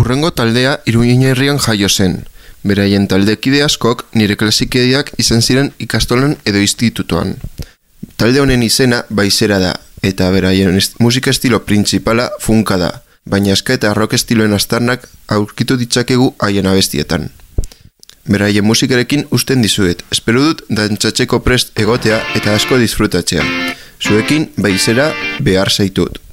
Urrengo taldea Iruña herrian jaio zen. Beraien taldekide askok nire klasikediak izan ziren ikastolan edo institutoan. Talde honen izena Baizera da, eta beraien musika estilo printzipala funka da, baina ska eta rock estiloen aztarnak aurkitu ditzakegu haien abestietan. Beraien musikarekin usten dizuet, espero dut dantzatzeko prest egotea eta asko disfrutatzea. Zuekin Baizera behar zaitut.